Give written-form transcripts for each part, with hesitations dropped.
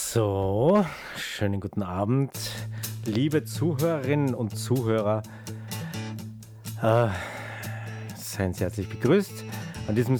So, schönen guten Abend, liebe Zuhörerinnen und Zuhörer. Äh, Seien Sie herzlich begrüßt an diesem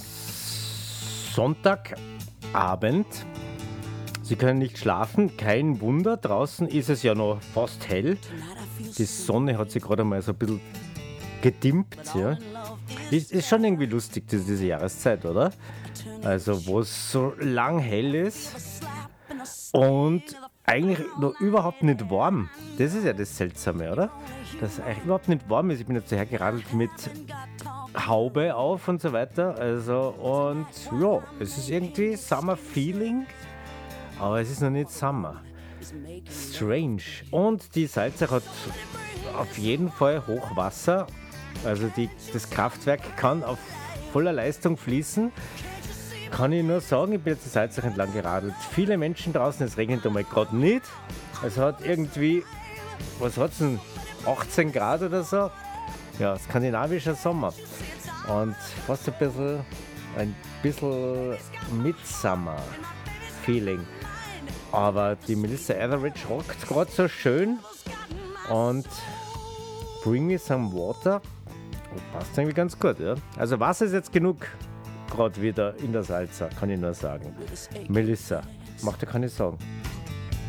Sonntagabend. Sie können nicht schlafen, kein Wunder, draußen ist es ja noch fast hell. Die Sonne hat sich gerade mal so ein bisschen gedimmt. Ja. Ist schon irgendwie lustig, diese Jahreszeit, oder? Also, wo es so lang hell ist und eigentlich noch überhaupt nicht warm. Das ist ja das Seltsame, oder? Dass es eigentlich überhaupt nicht warm ist. Ich bin jetzt hergeradelt mit Haube auf und so weiter. Also, und ja, es ist irgendwie Summer Feeling, aber es ist noch nicht Summer. Strange. Und die Salzach hat auf jeden Fall Hochwasser. Also das Kraftwerk kann auf voller Leistung fließen. Kann ich nur sagen, ich bin jetzt die Salzach entlang geradelt. Viele Menschen draußen, es regnet einmal gerade nicht. Es hat irgendwie, was hat es denn, 18 Grad oder so. Ja, skandinavischer Sommer. Und fast ein bisschen Midsummer-Feeling. Aber die Melissa Etheridge rockt gerade so schön. Und Bring Me Some Water passt irgendwie ganz gut, ja. Also Wasser ist jetzt genug gerade wieder in der Salsa, kann ich nur sagen. Melissa, macht dir keine Sorgen.